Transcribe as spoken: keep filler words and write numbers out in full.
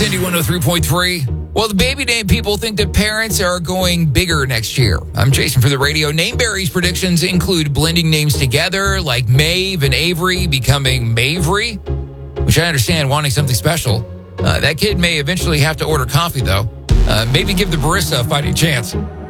Cindy one oh three point three. Well, the baby name people think that parents are going bigger next year. I'm Jason for the radio. Nameberry's predictions include blending names together, like Maeve and Avery becoming Mavery, which I understand wanting something special. Uh, that kid may eventually have to order coffee, though. Uh, maybe give the barista a fighting chance.